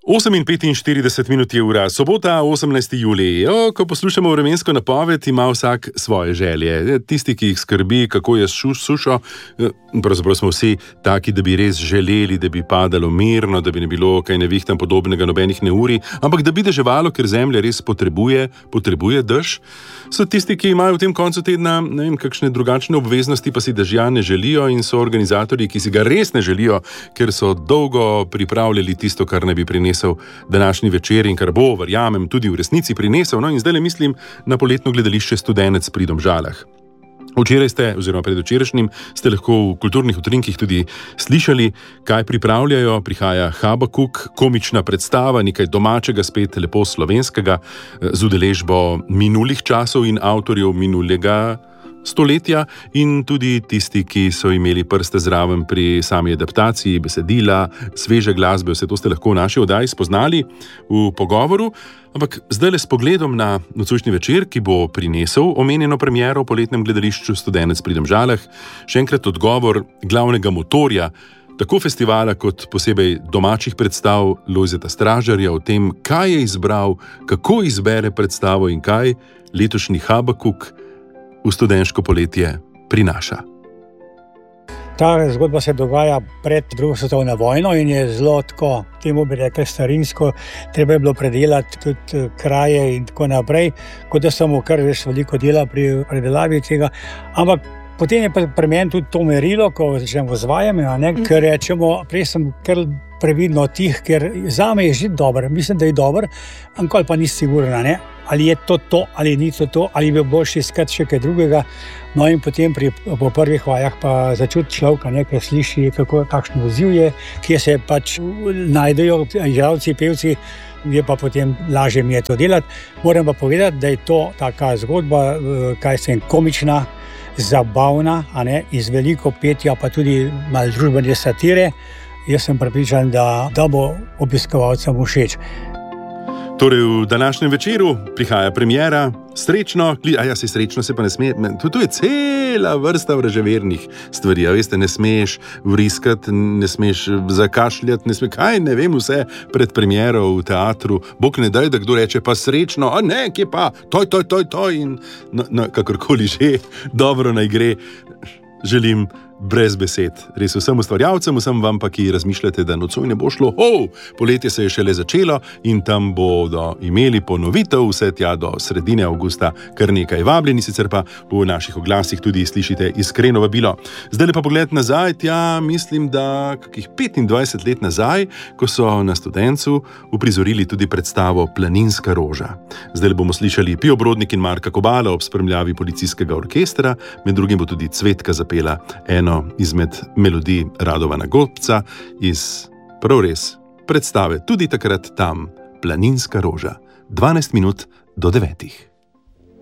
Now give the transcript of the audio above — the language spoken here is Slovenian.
8:45 je ura, sobota, 18. julij. Ko poslušamo vremensko napoved, ima vsak svoje želje. Tisti, ki jih skrbi, kako je sušo, pravzaprav smo vsi taki, da bi res želeli, da bi padalo mirno, da bi ne bilo kaj nevihtam podobnega, nobenih neurij, ampak da bi deževalo, ker zemlja res potrebuje dež. So tisti, ki imajo v tem koncu tedna, ne vem, kakšne drugačne obveznosti, pa si dežja ne želijo, in so organizatorji, ki si ga res ne želijo, ker so dolgo pripravljali tisto, kar ne bi prinesel današnji večer in kar bo, verjamem, tudi v resnici prinesel. No, in zdaj le mislim na poletno gledališče Studenec pri Domžalah. Včeraj ste, oziroma predvčerajšnjim, ste lahko v kulturnih utrinkih tudi slišali, kaj pripravljajo. Prihaja Habakuk, komična predstava, nekaj domačega, spet lepo slovenskega, z udeležbo minulih časov in avtorjev minulega stoletja, in tudi tisti, ki so imeli prste zraven pri sami adaptaciji besedila, sveže glasbe. Vse to ste lahko v naši oddaji spoznali v pogovoru. Ampak zdaj le s pogledom na nocojšnji večer, ki bo prinesel omenjeno premiero v poletnem gledališču Studenec pri Domžalah, še enkrat odgovor glavnega motorja tako festivala kot posebej domačih predstav, Lojzeta Stražarja, o tem, kaj je izbral, kako izbere predstavo in kaj letošnji Habakuk v študentsko poletje prinaša. Ta zgodba se dogaja pred drugo svetovno vojno in je zelo tako, temu bi rekli starinsko, treba je bilo predelati tudi kraje in tako naprej, kot da samo kar res veliko dela pri predelavi tega, ampak potem je pa pri meni tudi to merilo, ko začnemo z vajami, ker rečemo, prej sem kar previdno tih, ker zame je že dober, mislim, da je dober, ankoli pa nisi sigurna, ali je to, ali ni to, ali bi boljši iskati še kaj drugega. No in potem po prvih vajah pa začuti človeka, nekaj sliši, kako takšen odziv je, kje se pač najdejo igralci, pevci, je pa potem lažje mi je to delati. Moram pa povedati, da je to taka zgodba, komična, zabavna, iz veliko petja, pa tudi malo družbene satire. Jaz sem prepričan, da bo obiskovalcem všeč. Torej, v današnjem večeru prihaja premiera, srečno, srečno se pa ne sme, tu je cela vrsta vraževernih stvari, veste, ne smeš vriskati, ne smeš zakašljati, ne vem vse pred premiero v teatru, bog ne daj, da kdo reče pa srečno, kje pa, toj, in kakorkoli že, dobro naj gre, želim brez besed. Res vsem ustvarjalcem, vsem vam pa, ki razmišljate, da nocoj ne bo šlo. Poletje se je šele začelo in tam bodo imeli ponovitev vse tja do sredine avgusta kar nekaj vabljeni, sicer pa v naših oglasih tudi slišite iskreno vabilo. Zdaj pa pogled nazaj, mislim, da kakih 25 let nazaj, ko so na Studencu uprizorili tudi predstavo Planinska roža. Zdaj bomo slišali Pijo Brodnik in Marka Kobala ob spremljavi policijskega orkestra, med drugim bo tudi Cvetka zapela eno izmed melodij Radovana Gobca iz prav res predstave tudi takrat tam, Planinska roža. 12 minut do 9.